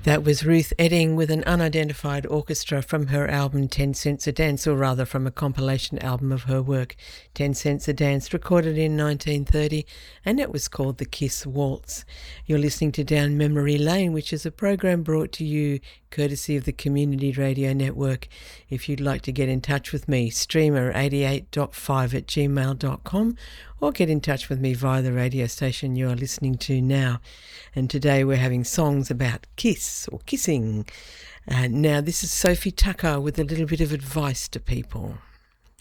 That was Ruth Edding with an unidentified orchestra from her album 10 Cents a Dance, or rather from a compilation album of her work, 10 Cents a Dance, recorded in 1930, and it was called The Kiss Waltz. You're listening to Down Memory Lane, which is a program brought to you courtesy of the Community Radio Network. If you'd like to get in touch with me, streamer88.5@gmail.com, or get in touch with me via the radio station you are listening to now. And today we're having songs about kiss or kissing. And now this is Sophie Tucker with a little bit of advice to people.